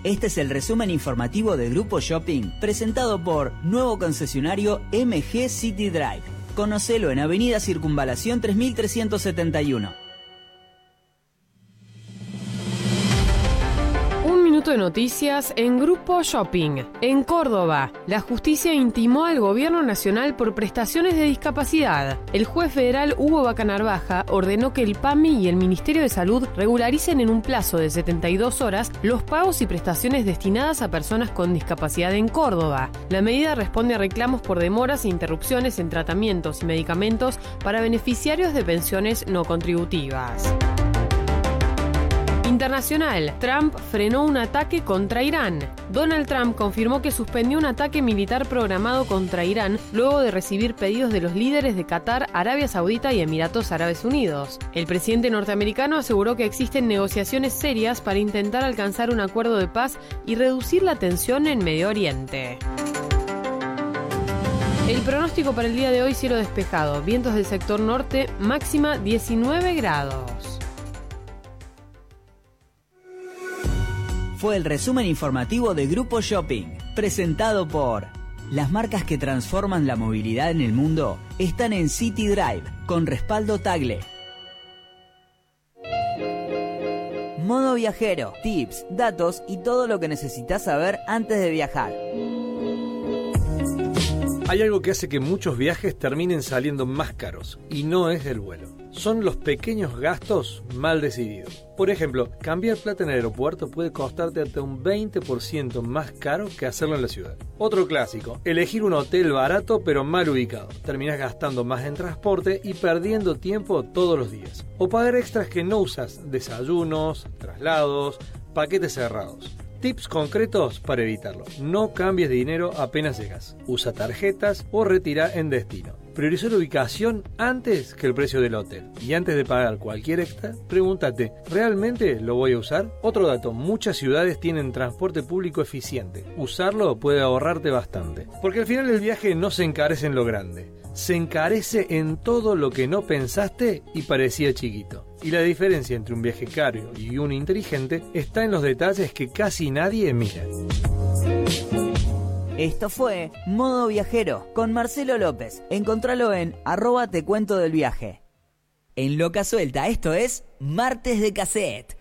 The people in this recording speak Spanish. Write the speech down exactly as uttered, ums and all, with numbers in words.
Este es el resumen informativo de Grupo Shopping, presentado por nuevo concesionario M G City Drive. Conocelo en Avenida Circunvalación tres mil trescientos setenta y uno. De noticias en Grupo Shopping. En Córdoba, la justicia intimó al gobierno nacional por prestaciones de discapacidad. El juez federal Hugo Bacanarvaja ordenó que el P A M I y el Ministerio de Salud regularicen en un plazo de setenta y dos horas los pagos y prestaciones destinadas a personas con discapacidad en Córdoba. La medida responde a reclamos por demoras e interrupciones en tratamientos y medicamentos para beneficiarios de pensiones no contributivas. Internacional, Trump frenó un ataque contra Irán. Donald Trump confirmó que suspendió un ataque militar programado contra Irán luego de recibir pedidos de los líderes de Qatar, Arabia Saudita y Emiratos Árabes Unidos. El presidente norteamericano aseguró que existen negociaciones serias para intentar alcanzar un acuerdo de paz y reducir la tensión en Medio Oriente. El pronóstico para el día de hoy: cielo despejado, vientos del sector norte, máxima diecinueve grados. Fue el resumen informativo de Grupo Shopping, presentado por... Las marcas que transforman la movilidad en el mundo están en City Drive, con respaldo Tagle. Modo viajero, tips, datos y todo lo que necesitas saber antes de viajar. Hay algo que hace que muchos viajes terminen saliendo más caros, y no es el vuelo. Son los pequeños gastos mal decididos. Por ejemplo, cambiar plata en el aeropuerto puede costarte hasta un veinte por ciento más caro que hacerlo en la ciudad. Otro clásico, elegir un hotel barato pero mal ubicado. Terminás gastando más en transporte y perdiendo tiempo todos los días. O pagar extras que no usas, desayunos, traslados, paquetes cerrados. Tips concretos para evitarlo. No cambies de dinero apenas llegas. Usa tarjetas o retira en destino. Prioriza la ubicación antes que el precio del hotel. Y antes de pagar cualquier extra, pregúntate, ¿realmente lo voy a usar? Otro dato, muchas ciudades tienen transporte público eficiente. Usarlo puede ahorrarte bastante. Porque al final el viaje no se encarece en lo grande. Se encarece en todo lo que no pensaste y parecía chiquito. Y la diferencia entre un viaje caro y uno inteligente está en los detalles que casi nadie mira. Esto fue Modo Viajero con Marcelo López. Encontralo en arroba te cuento del viaje. En Loca Suelta, esto es Martes de Cassette.